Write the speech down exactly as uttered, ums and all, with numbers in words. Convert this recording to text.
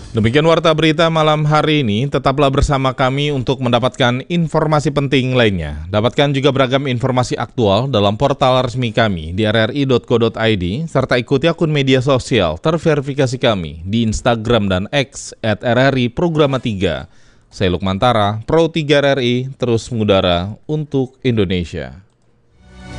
Demikian Warta Berita malam hari ini, tetaplah bersama kami untuk mendapatkan informasi penting lainnya. Dapatkan juga beragam informasi aktual dalam portal resmi kami di r r i dot co dot i d, serta ikuti akun media sosial terverifikasi kami di Instagram dan X at r r i programa tiga. Saya Lukman Tara, Pro tiga R R I, terus mengudara untuk Indonesia.